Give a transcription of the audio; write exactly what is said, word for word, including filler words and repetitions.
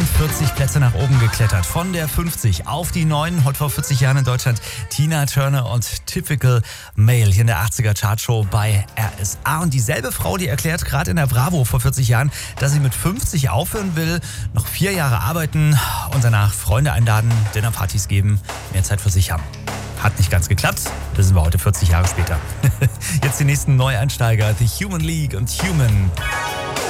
einundvierzig Plätze nach oben geklettert. Von der fünfzig auf die neun. Heute vor vierzig Jahren in Deutschland Tina Turner und Typical Male hier in der achtziger Chartshow bei R S A. Und dieselbe Frau, die erklärt gerade in der Bravo vor vierzig Jahren, dass sie mit fünfzig aufhören will, noch vier Jahre arbeiten und danach Freunde einladen, Dinnerpartys geben, mehr Zeit für sich haben. Hat nicht ganz geklappt, wissen wir heute vierzig Jahre später. Jetzt die nächsten Neueinsteiger, The Human League und Human.